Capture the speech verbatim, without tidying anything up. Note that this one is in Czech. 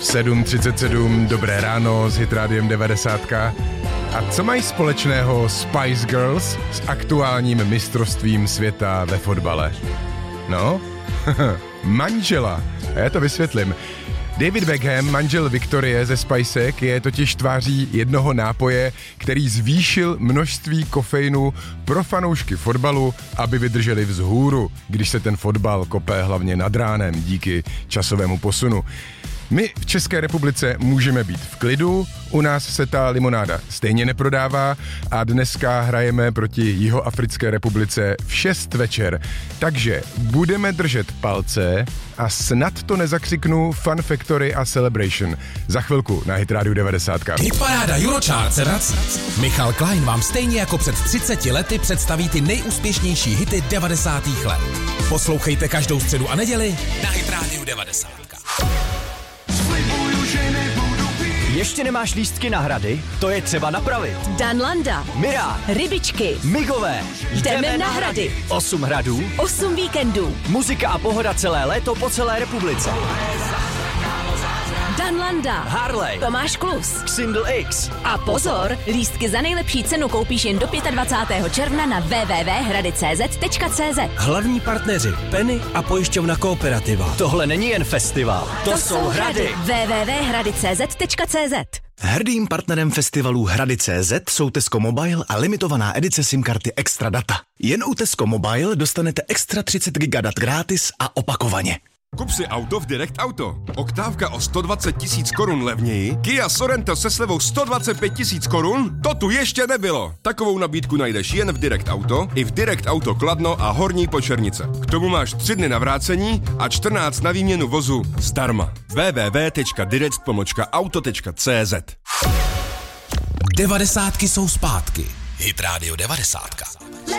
sedm třicet sedm, dobré ráno s Hitrádiem devadesát. A co mají společného Spice Girls s aktuálním mistrovstvím světa ve fotbale? No, manžela. A já to vysvětlím. David Beckham, manžel Viktorie ze Spicek, je totiž tváří jednoho nápoje, který zvýšil množství kofeinu pro fanoušky fotbalu, aby vydrželi vzhůru, když se ten fotbal kope hlavně nad ránem díky časovému posunu. My v České republice můžeme být v klidu, u nás se ta limonáda stejně neprodává a dneska hrajeme proti Jihoafrické republice v šest večer. Takže budeme držet palce a snad to nezakřiknu Fun Factory a Celebration. Za chvilku na Hit Radio devadesát. Hitparáda Eurochart se vrací. Michal Klein vám stejně jako před třiceti lety představí ty nejúspěšnější hity devadesátých let. Poslouchejte každou středu a neděli na Hit Radio devadesát. Ještě nemáš lístky na hrady? To je třeba napravit. Dan Landa, Mirá, Rybičky, Migové. jdeme na hrady. Osm hradů, Osm víkendů. muzika a pohoda celé léto po celé republice. Dan Landa, Harley, Tomáš Klus. Xindl X. A pozor, lístky za nejlepší cenu koupíš jen do dvacátého pátého června na w w w tečka hrady tečka c z tečka c z. Hlavní partneři Penny a pojišťovna Kooperativa. Tohle není jen festival, to, To jsou hrady. w w w tečka hrady tečka c z tečka c z. Hrdým partnerem festivalu Hrady tečka cé zet jsou Tesco Mobile a limitovaná edice SIM karty Extra Data. Jen u Tesco Mobile dostanete extra třicet giga dat gratis a opakovaně. Kup si auto v Direct Auto. Oktávka o sto dvacet tisíc korun levněji, Kia Sorento se slevou sto dvacet pět tisíc korun? To tu ještě nebylo. Takovou nabídku najdeš jen v Direct Auto, i v Direct Auto Kladno a Horní Počernice. K tomu máš tři dny na vrácení a čtrnáct na výměnu vozu zdarma. w w w tečka direct pomlčka auto tečka c z. Devadesátky jsou zpátky. Hit Radio devadesát.